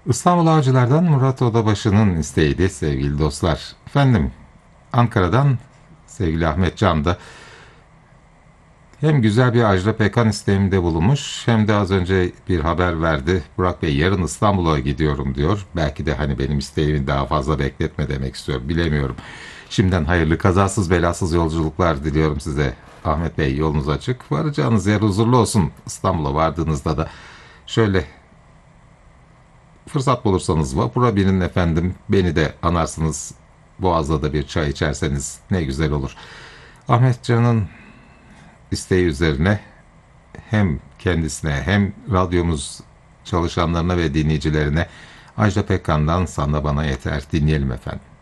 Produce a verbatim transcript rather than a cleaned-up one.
İstanbul Avcılar'dan Murat Odabaşı'nın isteğiydi sevgili dostlar. Efendim, Ankara'dan sevgili Ahmet Can da hem güzel bir Ajda Pekkan isteğimde bulunmuş hem de az önce bir haber verdi. Burak Bey, yarın İstanbul'a gidiyorum diyor. Belki de hani benim isteğimi daha fazla bekletme demek istiyor. Bilemiyorum. Şimdiden hayırlı kazasız belasız yolculuklar diliyorum size. Ahmet Bey, yolunuz açık. Varacağınız yer huzurlu olsun. İstanbul'a vardığınızda da şöyle fırsat bulursanız vapura binin efendim. Beni de anarsınız. Boğaz'da da bir çay içerseniz ne güzel olur. Ahmet Can'ın isteği üzerine hem kendisine hem radyomuz çalışanlarına ve dinleyicilerine Ajda Pekkan'dan Sana Bana Yeter dinleyelim efendim.